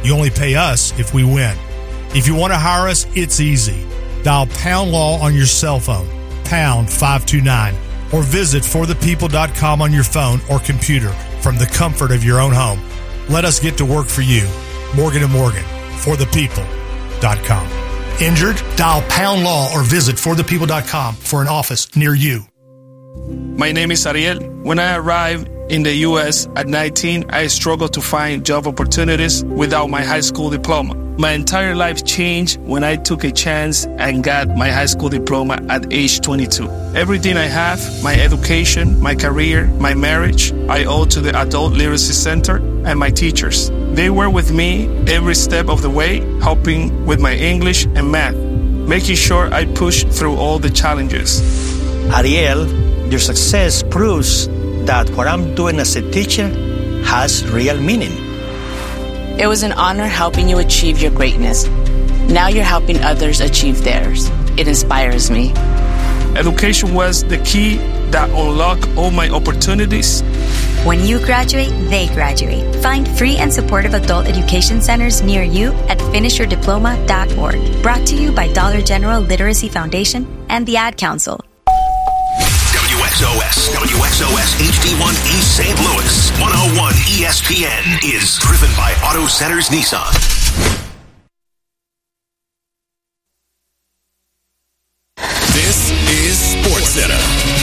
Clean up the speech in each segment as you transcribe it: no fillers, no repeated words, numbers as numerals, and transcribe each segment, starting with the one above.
You only pay us if we win. If you want to hire us, it's easy. Dial Pound Law on your cell phone, pound 529, or visit forthepeople.com on your phone or computer from the comfort of your own home. Let us get to work for you. Morgan & Morgan, forthepeople.com. Injured? Dial Pound Law or visit forthepeople.com for an office near you. My name is Ariel. When I arrived in the U.S. at 19, I struggled to find job opportunities without my high school diploma. My entire life changed when I took a chance and got my high school diploma at age 22. Everything I have, my education, my career, my marriage, I owe to the Adult Literacy Center and my teachers. They were with me every step of the way, helping with my English and math, making sure I pushed through all the challenges. Ariel, your success proves that what I'm doing as a teacher has real meaning. It was an honor helping you achieve your greatness. Now you're helping others achieve theirs. It inspires me. Education was the key that unlocked all my opportunities. When you graduate, they graduate. Find free and supportive adult education centers near you at finishyourdiploma.org. Brought to you by Dollar General Literacy Foundation and the Ad Council. WXOS HD1 East St. Louis 101 ESPN is driven by Auto Centers Nissan. This is SportsCenter.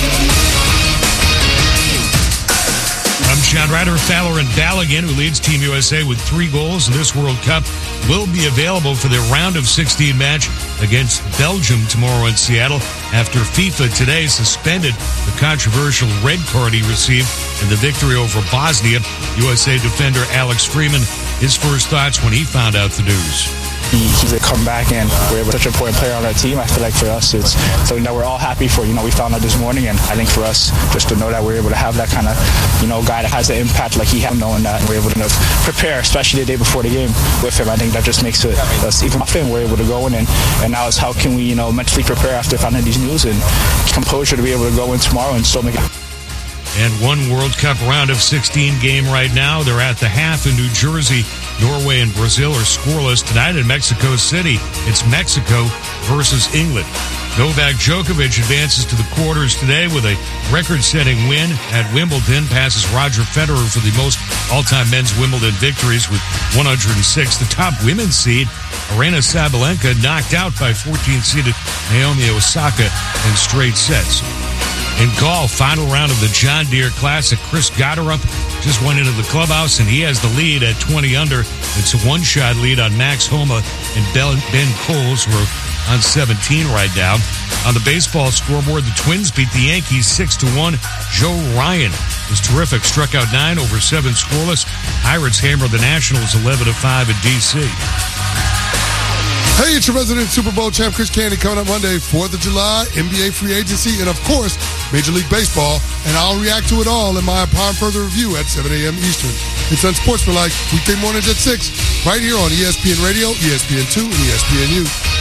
I'm John Ryder. Fowler and Balogun, who leads Team USA with 3 goals in this World Cup, will be available for their round of 16 match against Belgium tomorrow in Seattle after FIFA today suspended the controversial red card he received in the victory over Bosnia. USA defender Alex Freeman, his first thoughts when he found out the news. He's a comeback, and we're such an important player on our team. I feel like for us, it's something that we're all happy for. We found out this morning, and I think for us, just to know that we're able to have that kind of, guy that has an impact like he has, knowing that we're able to prepare, especially the day before the game with him. I think that just makes us even often we're able to go in, and now it's how can we, mentally prepare after finding these news and composure to be able to go in tomorrow and still make it. And one World Cup round of 16 game right now. They're at the half in New Jersey. Norway and Brazil are scoreless. Tonight in Mexico City, it's Mexico versus England. Novak Djokovic advances to the quarters today with a record-setting win at Wimbledon, passes Roger Federer for the most all-time men's Wimbledon victories with 106. The top women's seed, Aryna Sabalenka, knocked out by 14-seeded Naomi Osaka in straight sets. In golf, final round of the John Deere Classic, Chris Gotterup just went into the clubhouse, and he has the lead at 20 under. It's a one-shot lead on Max Homa and Ben Coles, who are on 17 right now. On the baseball scoreboard, the Twins beat the Yankees 6-1. Joe Ryan was terrific, struck out 9 over 7 scoreless. Pirates hammered the Nationals 11-5 in D.C. Hey, it's your resident Super Bowl champ, Chris Candy, coming up Monday, 4th of July, NBA free agency, and of course, Major League Baseball. And I'll react to it all in my Upon Further Review at 7 a.m. Eastern. It's Unsportsmanlike, weekday mornings at 6, right here on ESPN Radio, ESPN2, and ESPNU.